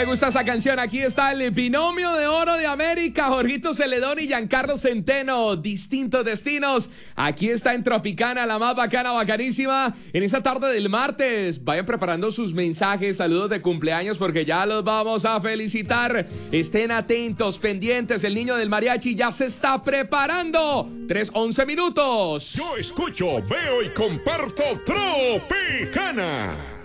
me gusta esa canción. Aquí está el binomio de oro de América, Jorgito Celedón y Giancarlo Centeno. Distintos destinos. Aquí está en Tropicana, la más bacana, bacanísima. En esa tarde del martes, vayan preparando sus mensajes, saludos de cumpleaños, porque ya los vamos a felicitar. Estén atentos, pendientes. El niño del mariachi ya se está preparando. 3:11 minutos. Yo escucho, veo y comparto Tropicana.